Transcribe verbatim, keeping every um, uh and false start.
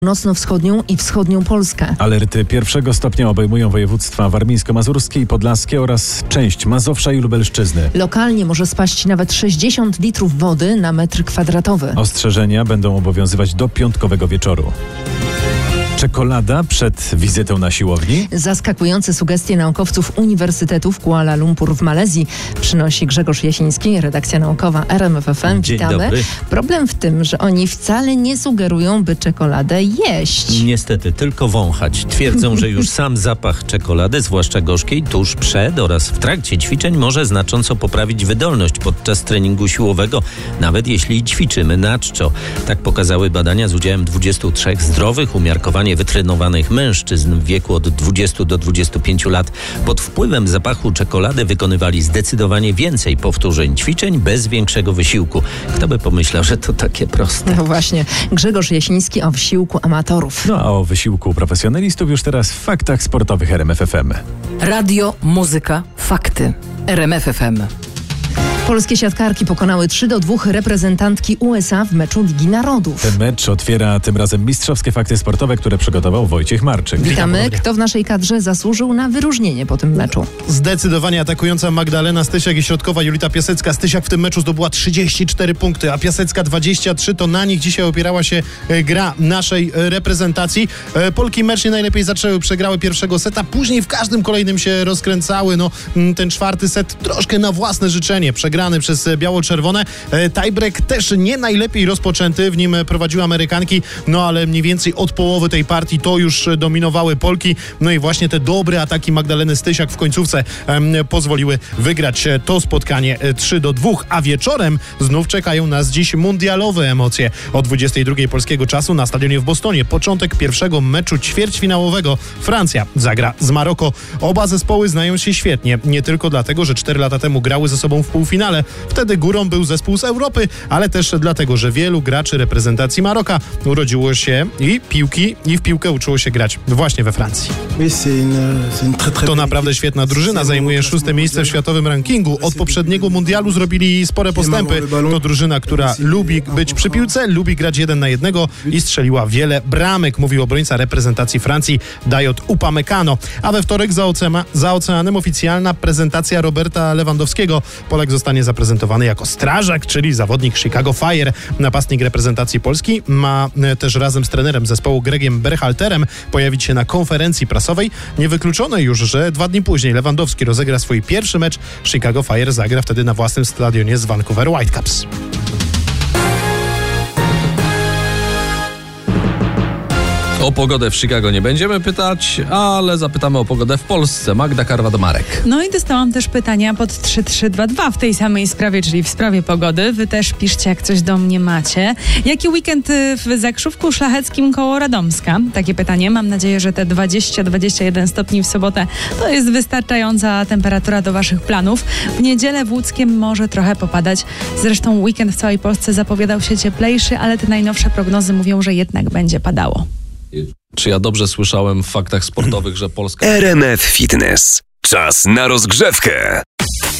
Północno-wschodnią i wschodnią Polskę. Alerty pierwszego stopnia obejmują województwa warmińsko-mazurskie i podlaskie oraz część Mazowsza i Lubelszczyzny. Lokalnie może spaść nawet sześćdziesiąt litrów wody na metr kwadratowy. Ostrzeżenia będą obowiązywać do piątkowego wieczoru. Czekolada przed wizytą na siłowni? Zaskakujące sugestie naukowców Uniwersytetu w Kuala Lumpur w Malezji przynosi Grzegorz Jasiński, redakcja naukowa R M F F M. Dzień Witamy. dobry. Problem w tym, że oni wcale nie sugerują, by czekoladę jeść. Niestety, tylko wąchać. Twierdzą, że już sam zapach czekolady, zwłaszcza gorzkiej, tuż przed oraz w trakcie ćwiczeń może znacząco poprawić wydolność podczas treningu siłowego, nawet jeśli ćwiczymy na czczo. Tak pokazały badania z udziałem dwudziestu trzech zdrowych, umiarkowanie wytrenowanych mężczyzn w wieku od dwudziestu do dwudziestu pięciu lat. Pod wpływem zapachu czekolady wykonywali zdecydowanie więcej powtórzeń ćwiczeń bez większego wysiłku. Kto by pomyślał, że to takie proste? No właśnie. Grzegorz Jasiński o wysiłku amatorów. No a o wysiłku profesjonalistów już teraz w faktach sportowych R M F F M. Radio, muzyka, fakty. R M F F M. Polskie siatkarki pokonały trzy do dwóch reprezentantki U S A w meczu Ligi Narodów. Ten mecz otwiera tym razem mistrzowskie fakty sportowe, które przygotował Wojciech Marczyk. Witamy. Kto w naszej kadrze zasłużył na wyróżnienie po tym meczu? Zdecydowanie atakująca Magdalena Stysiak i środkowa Julita Piasecka. Stysiak w tym meczu zdobyła trzydzieści cztery punkty, a Piasecka dwadzieścia trzy. To na nich dzisiaj opierała się gra naszej reprezentacji. Polki mecz nie najlepiej zaczęły, przegrały pierwszego seta, później w każdym kolejnym się rozkręcały. No, ten czwarty set troszkę na własne życzenie przegrany przez biało-czerwone. Tiebreak też nie najlepiej rozpoczęty, w nim prowadziły Amerykanki, no ale mniej więcej od połowy tej partii to już dominowały Polki. No i właśnie te dobre ataki Magdaleny Stysiak w końcówce em, pozwoliły wygrać to spotkanie trzy do dwóch, a wieczorem znów czekają nas dziś mundialowe emocje. O dwudziestej drugiej polskiego czasu na stadionie w Bostonie początek pierwszego meczu ćwierćfinałowego. Francja zagra z Maroko. Oba zespoły znają się świetnie, nie tylko dlatego, że cztery lata temu grały ze sobą w półfinale. Wtedy górą był zespół z Europy, ale też dlatego, że wielu graczy reprezentacji Maroka urodziło się i piłki i w piłkę uczyło się grać właśnie we Francji. To naprawdę świetna drużyna, zajmuje szóste miejsce w światowym rankingu. Od poprzedniego mundialu zrobili spore postępy. To drużyna, która lubi być przy piłce, lubi grać jeden na jednego i strzeliła wiele bramek, mówił obrońca reprezentacji Francji Dayot Upamecano. A we wtorek za, oceana, za oceanem oficjalna prezentacja Roberta Lewandowskiego. Polak zostanie zaprezentowany jako strażak, czyli zawodnik Chicago Fire. Napastnik reprezentacji Polski ma też razem z trenerem zespołu Gregiem Berhalterem pojawić się na konferencji prasowej. Niewykluczone już, że dwa dni później Lewandowski rozegra swój pierwszy mecz. Chicago Fire zagra wtedy na własnym stadionie z Vancouver Whitecaps. O pogodę w Chicago nie będziemy pytać, ale zapytamy o pogodę w Polsce. Magda Karwat-Marek. No i dostałam też pytania pod trzy trzy dwa dwa w tej samej sprawie, czyli w sprawie pogody. Wy też piszcie, jak coś do mnie macie. Jaki weekend w Zakrzówku Szlacheckim koło Radomska? Takie pytanie. Mam nadzieję, że te dwadzieścia do dwudziestu jeden stopni w sobotę to jest wystarczająca temperatura do waszych planów. W niedzielę w Łódzkiem może trochę popadać. Zresztą weekend w całej Polsce zapowiadał się cieplejszy, ale te najnowsze prognozy mówią, że jednak będzie padało. Czy ja dobrze słyszałem w faktach sportowych, że Polska... R M F Fitness. Czas na rozgrzewkę.